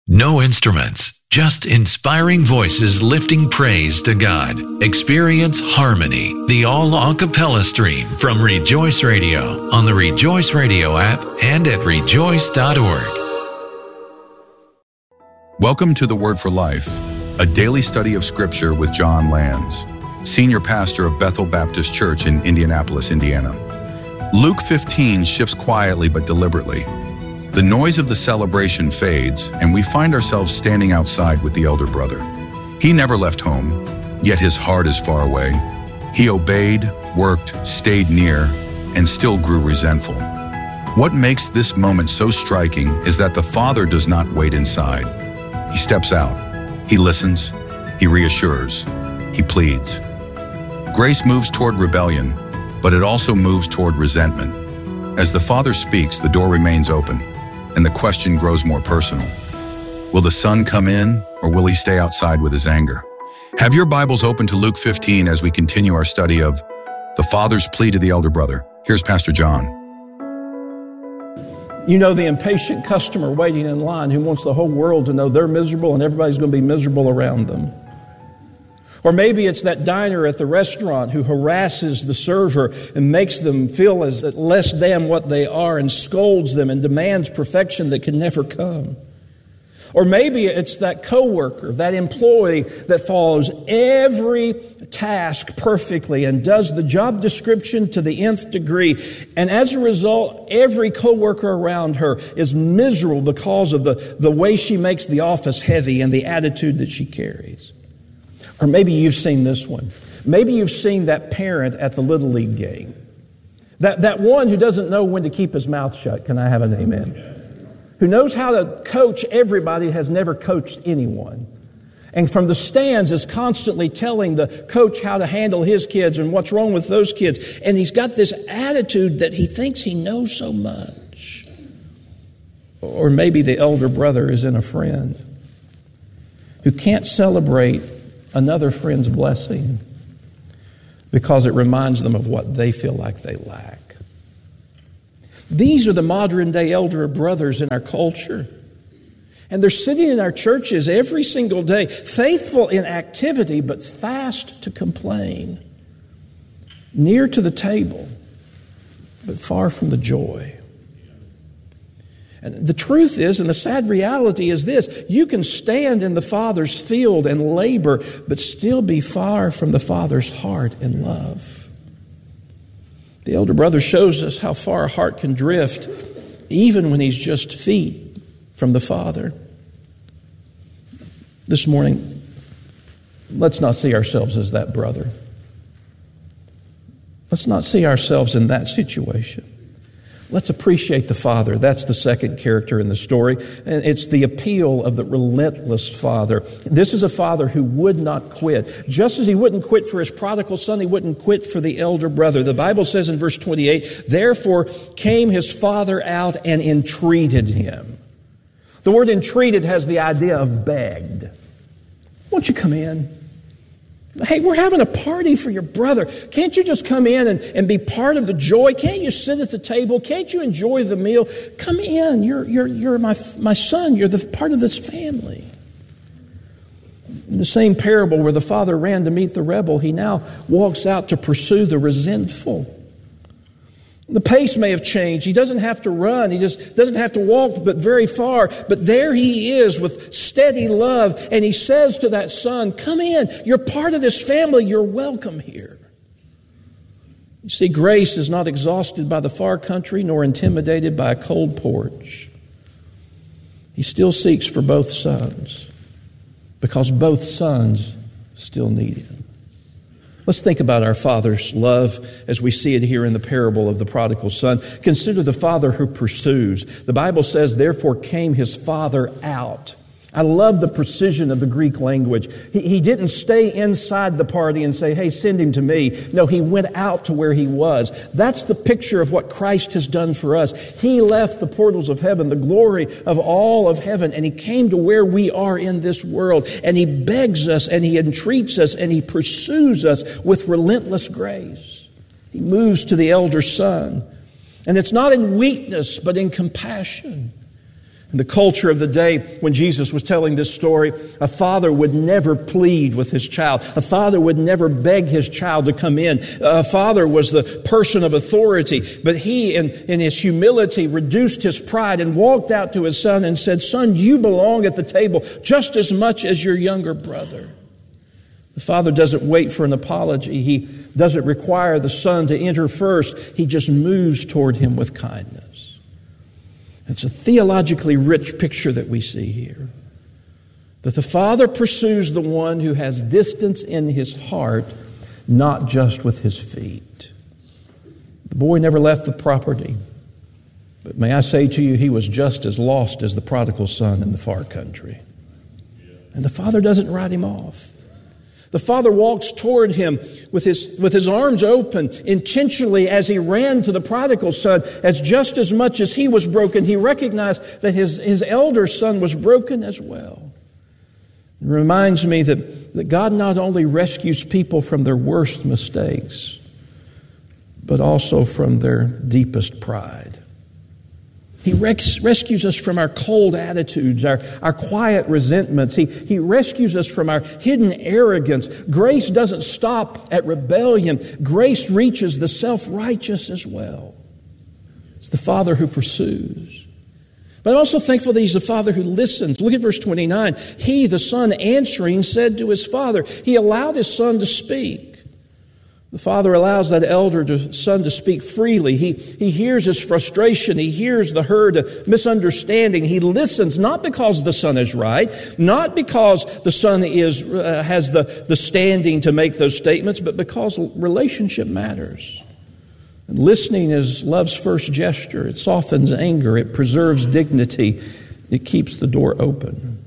No instruments, just inspiring voices lifting praise to God. Experience Harmony, the all a cappella stream from Rejoice Radio on the Rejoice Radio app and at rejoice.org. Welcome to The Word for Life, a daily study of Scripture with John Lands, Senior Pastor of Bethel Baptist Church in Indianapolis, Indiana. Luke 15 shifts quietly but deliberately. The noise of the celebration fades, and we find ourselves standing outside with the elder brother. He never left home, yet his heart is far away. He obeyed, worked, stayed near, and still grew resentful. What makes this moment so striking is that the father does not wait inside. He steps out. He listens. He reassures. He pleads. Grace moves toward rebellion, but it also moves toward resentment. As the father speaks, the door remains open, and the question grows more personal. Will the son come in, or will he stay outside with his anger? Have your Bibles open to Luke 15 as we continue our study of the father's plea to the elder brother. Here's Pastor John. You know the impatient customer waiting in line who wants the whole world to know they're miserable and everybody's going to be miserable around them. Or maybe it's that diner at the restaurant who harasses the server and makes them feel as less than what they are and scolds them and demands perfection that can never come. Or maybe it's that coworker, that employee that follows every task perfectly and does the job description to the nth degree. And as a result, every coworker around her is miserable because of the way she makes the office heavy and the attitude that she carries. Or maybe you've seen this one. Maybe you've seen that parent at the Little League game. That one who doesn't know when to keep his mouth shut. Can I have an amen? Who knows how to coach everybody, has never coached anyone. And from the stands is constantly telling the coach how to handle his kids and what's wrong with those kids. And he's got this attitude that he thinks he knows so much. Or maybe the elder brother is in a friend who can't celebrate another friend's blessing because it reminds them of what they feel like they lack. These are the modern day elder brothers in our culture. And they're sitting in our churches every single day, faithful in activity, but fast to complain. Near to the table, but far from the joy. And the truth is, and the sad reality is this: you can stand in the Father's field and labor, but still be far from the Father's heart and love. The elder brother shows us how far a heart can drift, even when he's just feet from the Father. This morning, let's not see ourselves as that brother. Let's not see ourselves in that situation. Let's appreciate the Father. That's the second character in the story. And it's the appeal of the relentless Father. This is a Father who would not quit. Just as he wouldn't quit for his prodigal son, he wouldn't quit for the elder brother. The Bible says in verse 28, therefore came his father out and entreated him. The word entreated has the idea of begged. Won't you come in? Hey, we're having a party for your brother. Can't you just come in and be part of the joy? Can't you sit at the table? Can't you enjoy the meal? Come in. You're my son. You're the part of this family. In the same parable where the father ran to meet the rebel, he now walks out to pursue the resentful. The pace may have changed. He doesn't have to run. He just doesn't have to walk but very far. But there he is with steady love. And he says to that son, come in. You're part of this family. You're welcome here. You see, grace is not exhausted by the far country nor intimidated by a cold porch. He still seeks for both sons because both sons still need him. Let's think about our Father's love as we see it here in the parable of the prodigal son. Consider the father who pursues. The Bible says, therefore came his father out. I love the precision of the Greek language. He didn't stay inside the party and say, hey, send him to me. No, he went out to where he was. That's the picture of what Christ has done for us. He left the portals of heaven, the glory of all of heaven, and he came to where we are in this world. And he begs us, and he entreats us, and he pursues us with relentless grace. He moves to the elder son. And it's not in weakness, but in compassion. In the culture of the day when Jesus was telling this story, a father would never plead with his child. A father would never beg his child to come in. A father was the person of authority, but he, in his humility, reduced his pride and walked out to his son and said, "Son, you belong at the table just as much as your younger brother." The father doesn't wait for an apology. He doesn't require the son to enter first. He just moves toward him with kindness. It's a theologically rich picture that we see here. That the Father pursues the one who has distance in his heart, not just with his feet. The boy never left the property. But may I say to you, he was just as lost as the prodigal son in the far country. And the Father doesn't write him off. The Father walks toward him with his arms open intentionally as he ran to the prodigal son, as just as much as he was broken, he recognized that his elder son was broken as well. It reminds me that God not only rescues people from their worst mistakes, but also from their deepest pride. He rescues us from our cold attitudes, our quiet resentments. He rescues us from our hidden arrogance. Grace doesn't stop at rebellion. Grace reaches the self-righteous as well. It's the Father who pursues. But I'm also thankful that He's the Father who listens. Look at verse 29. He, the Son, answering, said to his Father. He allowed his Son to speak. The Father allows that elder son to speak freely. He hears his frustration. He hears the hurt, misunderstanding. He listens, not because the son is right, not because the son has the standing to make those statements, but because relationship matters. And listening is love's first gesture. It softens anger. It preserves dignity. It keeps the door open.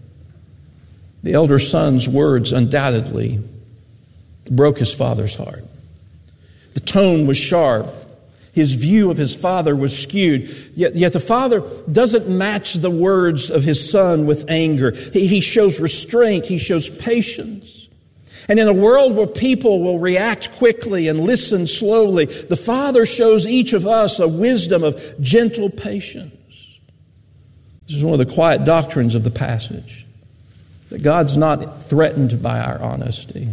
The elder son's words undoubtedly broke his father's heart. The tone was sharp. His view of his father was skewed. Yet the father doesn't match the words of his son with anger. He shows restraint. He shows patience. And in a world where people will react quickly and listen slowly, the Father shows each of us a wisdom of gentle patience. This is one of the quiet doctrines of the passage, that God's not threatened by our honesty.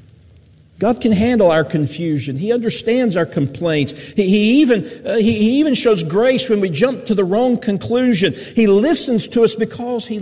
God can handle our confusion. He understands our complaints. He even shows grace when we jump to the wrong conclusion. He listens to us because He